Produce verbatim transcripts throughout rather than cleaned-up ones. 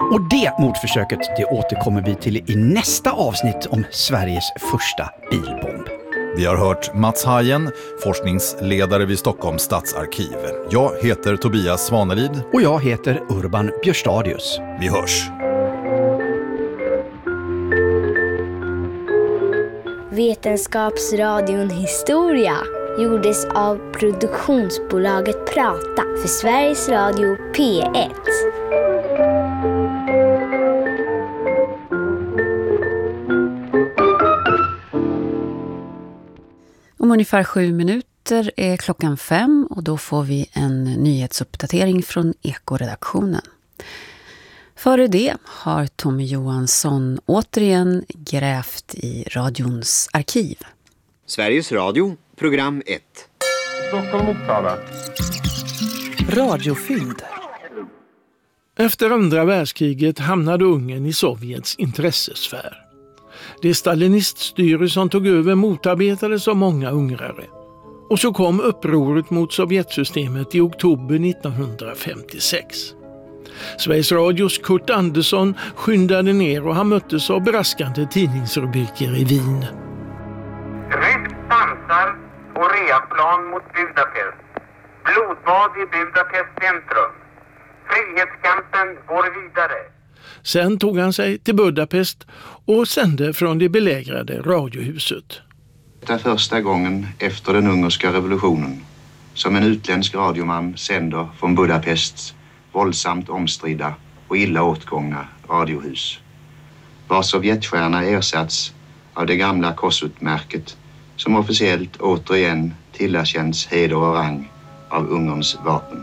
Och det mordförsöket, det återkommer vi till i nästa avsnitt om Sveriges första bilbomb. Vi har hört Mats Hajen, forskningsledare vid Stockholms stadsarkiv. Jag heter Tobias Svanelid. Och jag heter Urban Björstadius. Vi hörs. Vetenskapsradion Historia gjordes av produktionsbolaget Prata för Sveriges Radio P ett. Om ungefär sju minuter är klockan fem och då får vi en nyhetsuppdatering från Eko-redaktionen. Före det har Tommy Johansson återigen grävt i radions arkiv. Sveriges Radio, program ett. Stockholm Uppsala. Radiofynd. Efter andra världskriget hamnade Ungern i Sovjets intressesfär. Det staliniststyre som tog över motarbetades av många ungrare. Och så kom upproret mot Sovjetsystemet i oktober nittonhundrafemtiosex. Sveriges Radios Kurt Andersson skyndade ner och han möttes av braskande tidningsrubriker i Wien. Ryskt pansar och reaplan mot Budapest. Blodbad i Budapest centrum. Frihetskampen går vidare. Sen tog han sig till Budapest och sände från det belägrade radiohuset. Det är första gången efter den ungerska revolutionen som en utländsk radioman sänder från Budapests våldsamt omstridda och illa åtgångna radiohus. Var Sovjetstjärna ersatts av det gamla Kossuth-märket som officiellt återigen tillerkänns heder och rang av Ungerns vapen.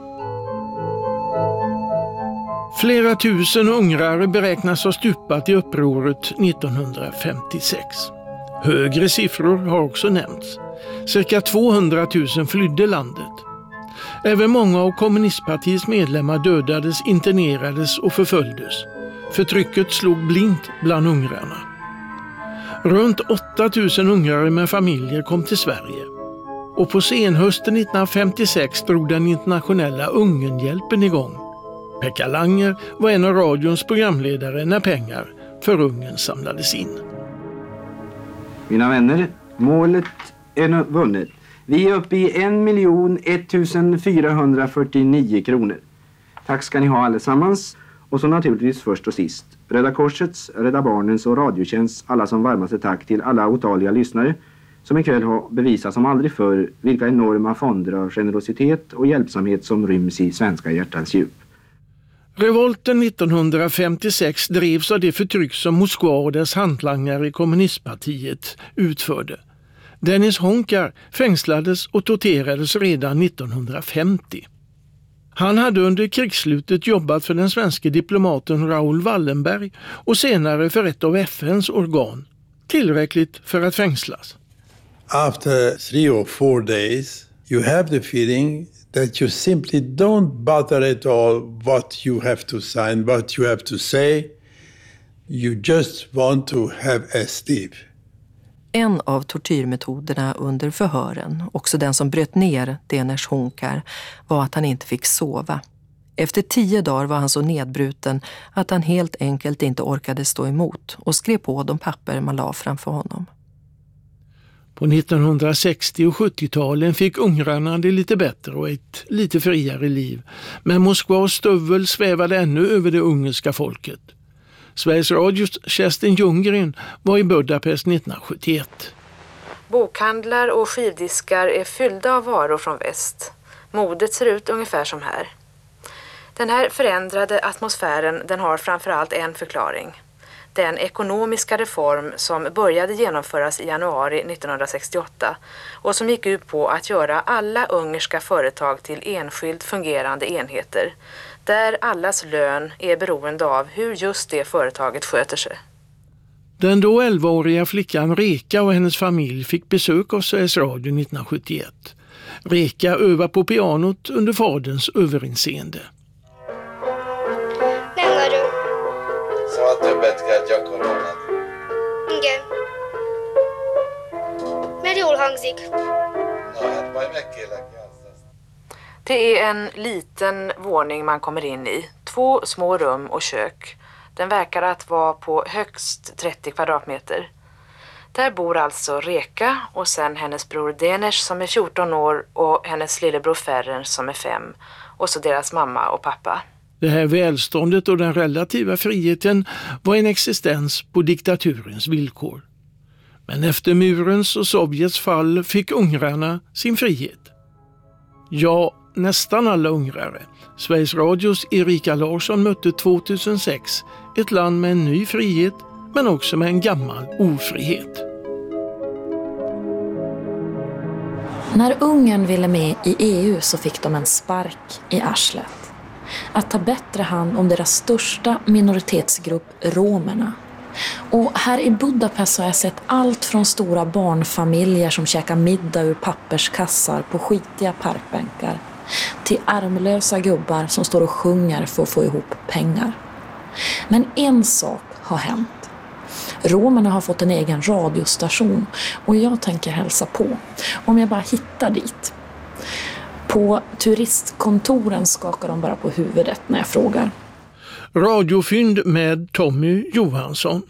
Flera tusen ungrare beräknas ha stupat i upproret nittonhundrafemtiosex. Högre siffror har också nämnts. Cirka tvåhundratusen flydde landet. Även många av kommunistpartiets medlemmar dödades, internerades och förföljdes. Förtrycket slog blint bland ungrarna. Runt åtta tusen ungrare med familjer kom till Sverige. Och på senhösten nittonhundrafemtiosex drog den internationella Ungernhjälpen igång. Pekka Langer var en av radions programledare när pengar för Ungern samlades in. Mina vänner, målet är nu vunnet. Vi är uppe i en miljon ettusen fyrahundrafyrtionio kronor. Tack ska ni ha allesammans. Och så naturligtvis först och sist. Rädda Korsets, Rädda Barnens och Radiotjänsts alla som varmaste tack till alla otaliga lyssnare som ikväll har bevisat som aldrig förr vilka enorma fonder av generositet och hjälpsamhet som ryms i svenska hjärtans djup. Revolten nittonhundrafemtiosex drevs av det förtryck som Moskva och dess hantlangare i kommunistpartiet utförde. Dennis Honkar fängslades och torterades redan nittonhundrafemtio. Han hade under krigsslutet jobbat för den svenska diplomaten Raoul Wallenberg och senare för ett av F N:s organ. Tillräckligt för att fängslas. After three or four days you have the feeling that you simply don't bother at all what you have to sign, what you have to say. You just want to have a sleep. En av tortyrmetoderna under förhören, också den som bröt ner Dennis Honkar, var att han inte fick sova. Efter tio dagar var han så nedbruten att han helt enkelt inte orkade stå emot och skrev på de papper man la framför honom. På nittonhundrasextio- och sjuttio-talen fick ungrarna det lite bättre och ett lite friare liv. Men Moskvas stövel svävade ännu över det ungerska folket. Sveriges Radios Kerstin Ljunggren var i Budapest nittonhundrasjuttioett. Bokhandlar och skivdiskar är fyllda av varor från väst. Modet ser ut ungefär som här. Den här förändrade atmosfären, den har framförallt en förklaring. Den ekonomiska reform som började genomföras i januari nittonhundrasextioåtta och som gick ut på att göra alla ungerska företag till enskilt fungerande enheter, där allas lön är beroende av hur just det företaget sköter sig. Den då elvaåriga flickan Reka och hennes familj fick besök av Sveriges Radio nittonhundrasjuttioett. Reka övar på pianot under faderns överinseende. Vem var du? Sama többet kell gyakorolnod. Igen. Mert jól hangzik. Na hát majd megkérlek játszani. Det är en liten våning man kommer in i. två små rum och kök. Den verkar att vara på högst trettio kvadratmeter. Där bor alltså Reka och sen hennes bror Deners som är fjorton år och hennes lillebror Ferren som är fem. Och så deras mamma och pappa. Det här välståndet och den relativa friheten var en existens på diktaturens villkor. Men efter murens och Sovjets fall fick ungrarna sin frihet. Ja, nästan alla ungrare. Sveriges Radios Erika Larsson mötte tvåtusensex ett land med en ny frihet men också med en gammal ofrihet. När Ungern ville med i E U så fick de en spark i arslet. Att ta bättre hand om deras största minoritetsgrupp, romerna. Och här i Budapest har jag sett allt från stora barnfamiljer som käkar middag ur papperskassar på skitiga parkbänkar till armlösa gubbar som står och sjunger för att få ihop pengar. Men en sak har hänt. Romerna har fått en egen radiostation och jag tänker hälsa på om jag bara hittar dit. På turistkontoren skakar de bara på huvudet när jag frågar. Radiofynd med Tommy Johansson.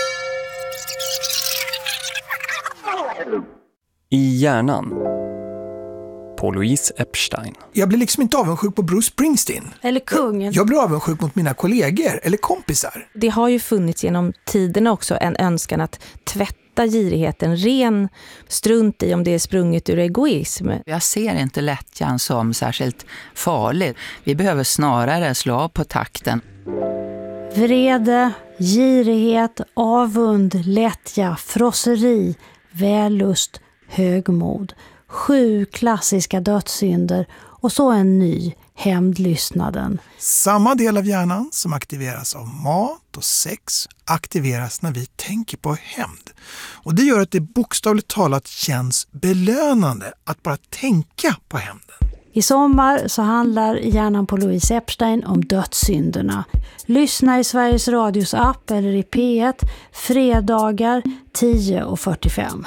I hjärnan. På Louise Epstein. Jag blir liksom inte avundsjuk på Bruce Springsteen. Eller kungen. Jag, jag blir avundsjuk mot mina kollegor eller kompisar. Det har ju funnits genom tiderna också en önskan att tvätta girigheten ren, strunt i om det är sprunget ur egoism. Jag ser inte lättjan som särskilt farlig. Vi behöver snarare slå av på takten. Vrede, girighet, avund, lättja, frosseri, vällust, högmod. Sju klassiska dödssynder och så en ny, hämndlystnaden. Samma del av hjärnan som aktiveras av mat och sex aktiveras när vi tänker på hämnd. Och det gör att det bokstavligt talat känns belönande att bara tänka på hämnden. I sommar så handlar hjärnan på Louise Epstein om dödssynderna. Lyssna i Sveriges Radios app eller i P ett fredagar tio och fyrtiofem.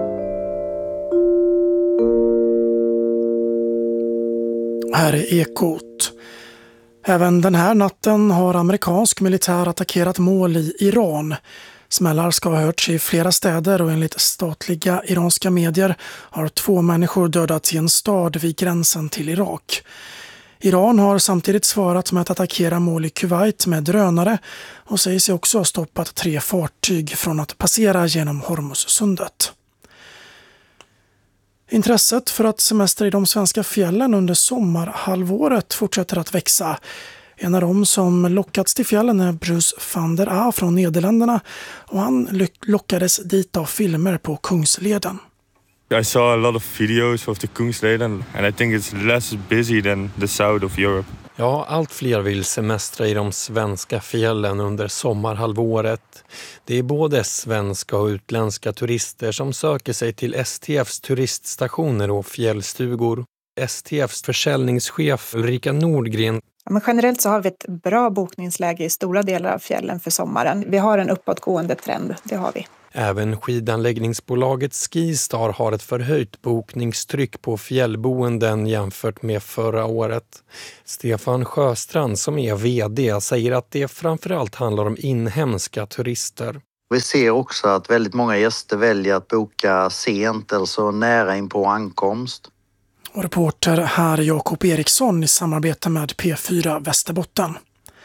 Här är Ekot. Även den här natten har amerikansk militär attackerat mål i Iran. Smällar ska ha hörts i flera städer och enligt statliga iranska medier har två människor dödats i en stad vid gränsen till Irak. Iran har samtidigt svarat med att attackera mål i Kuwait med drönare och säger sig också ha stoppat tre fartyg från att passera genom Hormuzsundet. Intresset för att semester i de svenska fjällen under sommarhalvåret fortsätter att växa. En av dem som lockats till fjällen är Bruce van der A från Nederländerna och han lockades dit av filmer på Kungsleden. I saw a lot of videos of the Kungsleden and I think it's less busy than the south of Europe. Ja, allt fler vill semestra i de svenska fjällen under sommarhalvåret. Det är både svenska och utländska turister som söker sig till S T F:s turiststationer och fjällstugor. S T F:s försäljningschef Ulrika Nordgren. Ja, men generellt så har vi ett bra bokningsläge i stora delar av fjällen för sommaren. Vi har en uppåtgående trend, det har vi. Även skidanläggningsbolaget Skistar har ett förhöjt bokningstryck på fjällboenden jämfört med förra året. Stefan Sjöstrand som är vd säger att det framförallt handlar om inhemska turister. Vi ser också att väldigt många gäster väljer att boka sent eller så nära in på ankomst. Och reporter här Jakob Eriksson i samarbete med P fyra Västerbotten.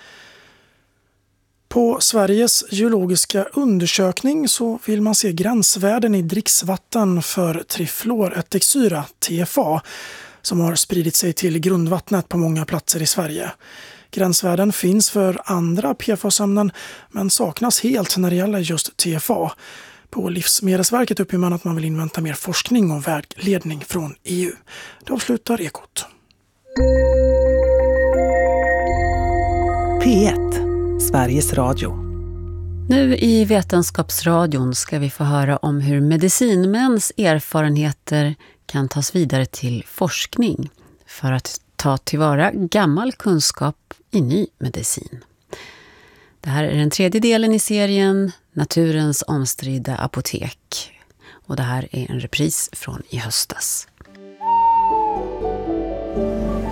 På Sveriges geologiska undersökning så vill man se gränsvärden i dricksvatten för trifluorättiksyra, T F A, som har spridit sig till grundvattnet på många platser i Sverige. Gränsvärden finns för andra P F A-ämnen men saknas helt när det gäller just T F A. På Livsmedelsverket uppger man att man vill invänta mer forskning och vägledning från E U. Det avslutar Ekot. P ett, Sveriges Radio. Nu i Vetenskapsradion ska vi få höra om hur medicinmäns erfarenheter kan tas vidare till forskning för att ta tillvara gammal kunskap i ny medicin. Det här är den tredje delen i serien Naturens omstridda apotek. Och det här är en repris från i höstas.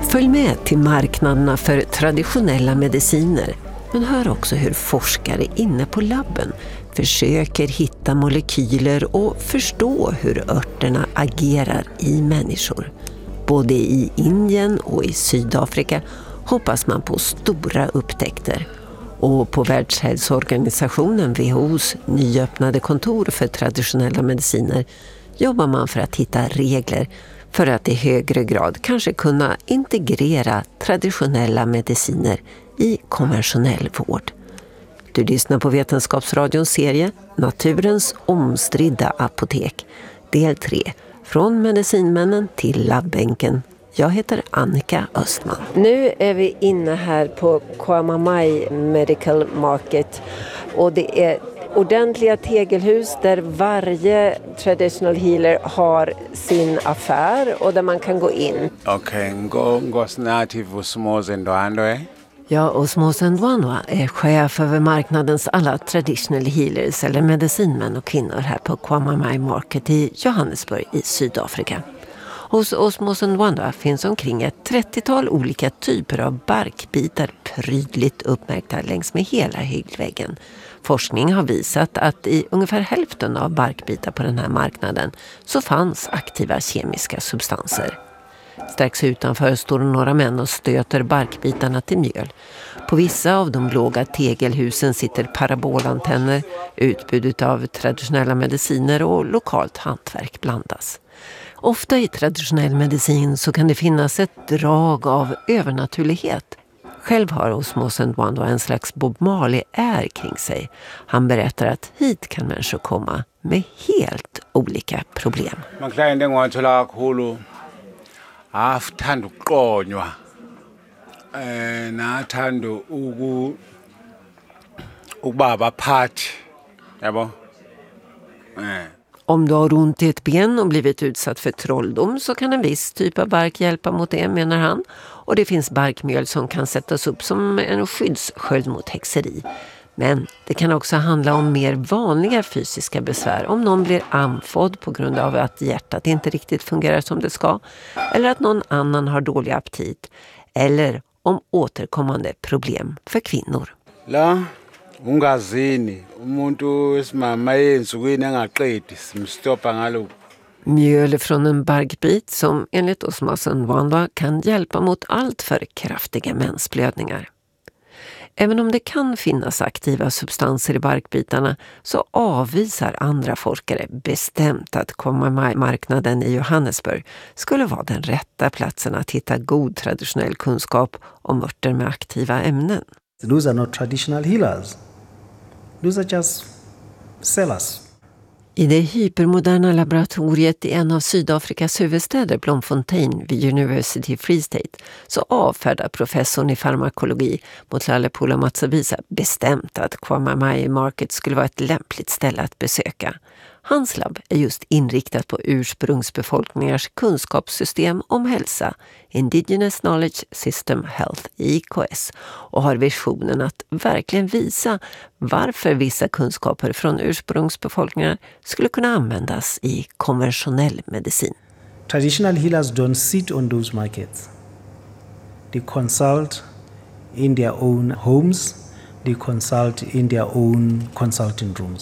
Följ med till marknaderna för traditionella mediciner, men hör också hur forskare inne på labben försöker hitta molekyler och förstå hur örterna agerar i människor. Både i Indien och i Sydafrika hoppas man på stora upptäckter. Och på Världshälsoorganisationen W H O:s nyöppnade kontor för traditionella mediciner jobbar man för att hitta regler för att i högre grad kanske kunna integrera traditionella mediciner i konventionell vård. Du lyssnar på Vetenskapsradions serie Naturens omstridda apotek, del tre, från medicinmännen till labbänken. Jag heter Annika Östman. Nu är vi inne här på Kwamamai Medical Market och det är ordentliga tegelhus där varje traditional healer har sin affär och där man kan gå in. Okej, gå gå snart till Osmosendwandwe. Ja, Osmosendwandwe är chef över marknadens alla traditional healers eller medicinmän och kvinnor här på Kwamamai Market i Johannesburg i Sydafrika. Hos Osmosendwandwe finns omkring ett trettiotal olika typer av barkbitar prydligt uppmärkta längs med hela hyggväggen. Forskning har visat att i ungefär hälften av barkbitar på den här marknaden så fanns aktiva kemiska substanser. Strax utanför står några män och stöter barkbitarna till mjöl. På vissa av de låga tegelhusen sitter parabolantenner, utbudet av traditionella mediciner och lokalt hantverk blandas. Ofta i traditionell medicin så kan det finnas ett drag av övernaturlighet. Själv har Osmosendwandwe en slags Bob Marley-är kring sig. Han berättar att hit kan människor komma med helt olika problem. Man klarar inte att hålla kolo. Aftando qonywa. Eh nathando uku ubaba part. Yabo. Eh Om du har ont i ett ben och blivit utsatt för trolldom så kan en viss typ av bark hjälpa mot det, menar han. Och det finns barkmjöl som kan sättas upp som en skyddssköld mot häxeri. Men det kan också handla om mer vanliga fysiska besvär. Om någon blir andfådd på grund av att hjärtat inte riktigt fungerar som det ska. Eller att någon annan har dålig aptit. Eller om återkommande problem för kvinnor. La. Ungazini umuntu esimama yensukwini angaqedi simstoppa ngalo. Mjöl från en barkbit som enligt Osmosendwandwe kan hjälpa mot allt för kraftiga mensblödningar. Även om det kan finnas aktiva substanser i barkbitarna så avvisar andra forskare bestämt att Kwamamai-marknaden i Johannesburg skulle vara den rätta platsen att hitta god traditionell kunskap om örter med aktiva ämnen. Those are not traditional healers. Those are just sellers. I det hypermoderna laboratoriet i en av Sydafrikas huvudstäder, Bloemfontein vid University Free State, så avfärdar professorn i farmakologi Motlalepula Matsabisa bestämt att Kwamamai Market skulle vara ett lämpligt ställe att besöka. Hans labb är just inriktat på ursprungsbefolkningars kunskapssystem om hälsa, Indigenous Knowledge System Health, I K S, och har visionen att verkligen visa varför vissa kunskaper från ursprungsbefolkningar skulle kunna användas i konventionell medicin. Traditional healers don't sit on those markets. They consult in their own homes, they consult in their own consulting rooms.